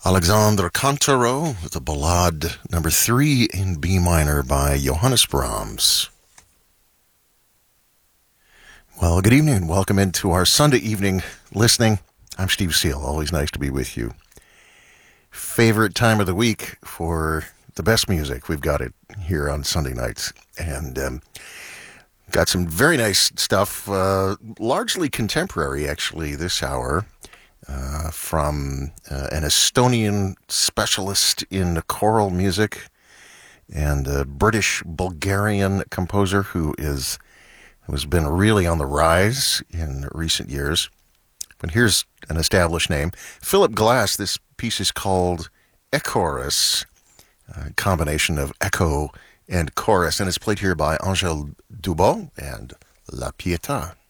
Alexandre Cantaro, the Ballade number 3 in B minor by Johannes Brahms. Well, good evening. Welcome into our Sunday evening listening. I'm Steve Seal. Always nice to be with you. Favorite time of the week for the best music. We've got it here on Sunday nights. And got some very nice stuff, largely contemporary, actually, this hour. From an Estonian specialist in choral music and a British-Bulgarian composer who has been really on the rise in recent years. But here's an established name. Philip Glass. This piece is called Echoris, a combination of echo and chorus, and it's played here by Angèle Dubos and La Pietà.